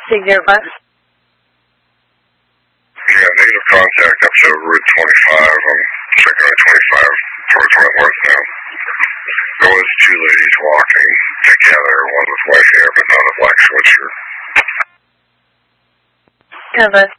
Figure what? Yeah, negative contact up to Route 25. I'm checking on 25 towards Wentworth now. There was two ladies walking together, one with white hair but not a black sweatshirt. Cover.